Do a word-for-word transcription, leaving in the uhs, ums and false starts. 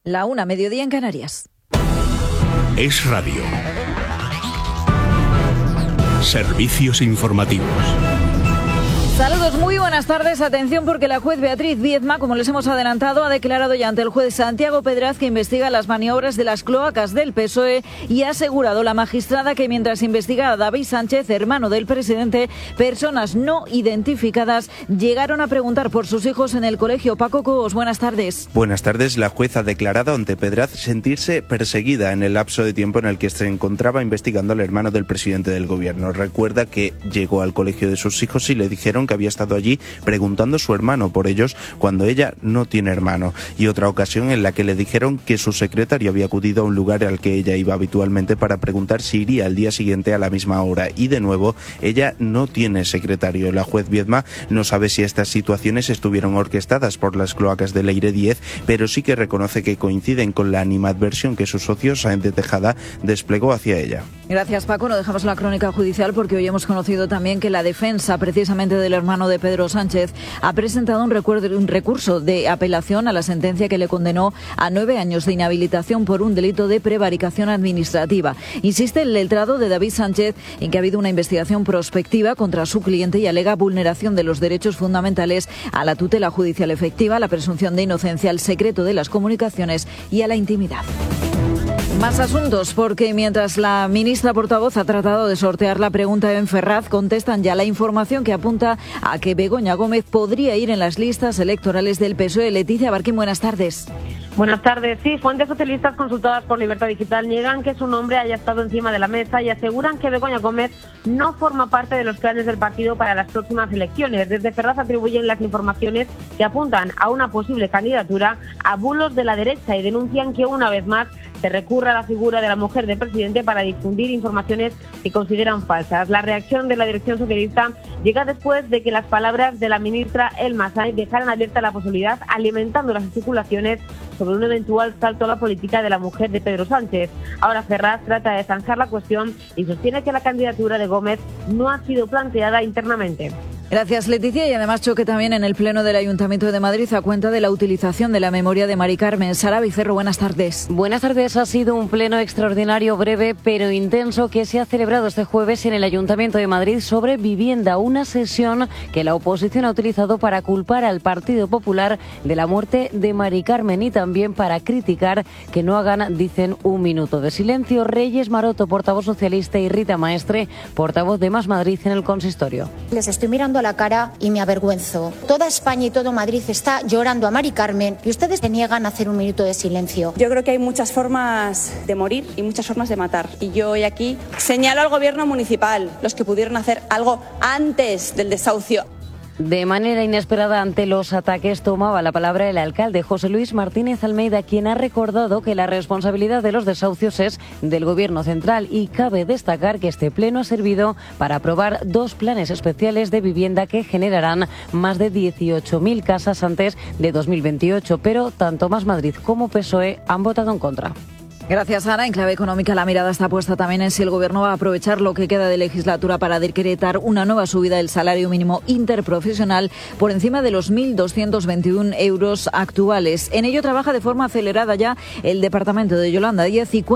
La una, mediodía en Canarias. Es Radio. Servicios informativos. Saludos, muy buenas tardes. Atención porque la juez Beatriz Viezma, como les hemos adelantado, ha declarado ya ante el juez Santiago Pedraz que investiga las maniobras de las cloacas del P S O E y ha asegurado la magistrada que mientras investiga a David Sánchez, hermano del presidente, personas no identificadas llegaron a preguntar por sus hijos en el colegio. Paco Cobos, buenas tardes. Buenas tardes. La juez ha declarado ante Pedraz sentirse perseguida en el lapso de tiempo en el que se encontraba investigando al hermano del presidente del gobierno. Recuerda que llegó al colegio de sus hijos y le dijeron que había estado allí preguntando a su hermano por ellos cuando ella no tiene hermano, y otra ocasión en la que le dijeron que su secretario había acudido a un lugar al que ella iba habitualmente para preguntar si iría al día siguiente a la misma hora, y de nuevo ella no tiene secretario. La juez Viezma no sabe si estas situaciones estuvieron orquestadas por las cloacas de Leire diez, pero sí que reconoce que coinciden con la animadversión que su socio Sáenz de Tejada desplegó hacia ella. Gracias, Paco. No dejamos la crónica judicial porque hoy hemos conocido también que la defensa precisamente del hermano de Pedro Sánchez ha presentado un, recuerdo, un recurso de apelación a la sentencia que le condenó a nueve años de inhabilitación por un delito de prevaricación administrativa. Insiste el letrado de David Sánchez en que ha habido una investigación prospectiva contra su cliente y alega vulneración de los derechos fundamentales a la tutela judicial efectiva, a la presunción de inocencia, al secreto de las comunicaciones y a la intimidad. Más asuntos, porque mientras la ministra portavoz ha tratado de sortear la pregunta en Ferraz, contestan ya la información que apunta a que Begoña Gómez podría ir en las listas electorales del P S O E. Leticia Barquín, buenas tardes. Buenas tardes. Sí, fuentes socialistas consultadas por Libertad Digital niegan que su nombre haya estado encima de la mesa y aseguran que Begoña Gómez no forma parte de los planes del partido para las próximas elecciones. Desde Ferraz atribuyen las informaciones que apuntan a una posible candidatura a bulos de la derecha y denuncian que una vez más se recurre a la figura de la mujer del presidente para difundir informaciones que consideran falsas. La reacción de la dirección socialista llega después de que las palabras de la ministra Elma Sainz dejaran abierta la posibilidad, alimentando las especulaciones sobre un eventual salto a la política de la mujer de Pedro Sánchez. Ahora Ferraz trata de zanjar la cuestión y sostiene que la candidatura de Gómez no ha sido planteada internamente. Gracias, Leticia. Y además choque también en el Pleno del Ayuntamiento de Madrid a cuenta de la utilización de la memoria de Mari Carmen. Sara Becerro, buenas tardes. Buenas tardes. Ha sido un pleno extraordinario, breve pero intenso, que se ha celebrado este jueves en el Ayuntamiento de Madrid sobre vivienda. Una sesión que la oposición ha utilizado para culpar al Partido Popular de la muerte de Mari Carmen y también para criticar que no hagan, dicen, un minuto de silencio. Reyes Maroto, portavoz socialista, y Rita Maestre, portavoz de Más Madrid en el consistorio. Les estoy mirando a la cara y me avergüenzo. Toda España y todo Madrid está llorando a Mari Carmen y ustedes se niegan a hacer un minuto de silencio. Yo creo que hay muchas formas de morir y muchas formas de matar. Y yo hoy aquí señalo al gobierno municipal, los que pudieron hacer algo antes del desahucio. De manera inesperada ante los ataques tomaba la palabra el alcalde José Luis Martínez Almeida, quien ha recordado que la responsabilidad de los desahucios es del Gobierno central, y cabe destacar que este pleno ha servido para aprobar dos planes especiales de vivienda que generarán más de dieciocho mil casas antes de dos mil veintiocho, pero tanto Más Madrid como P S O E han votado en contra. Gracias, Ana. En clave económica, la mirada está puesta también en si el Gobierno va a aprovechar lo que queda de legislatura para decretar una nueva subida del salario mínimo interprofesional por encima de los mil doscientos veintiuno euros actuales. En ello trabaja de forma acelerada ya el departamento de Yolanda Díaz y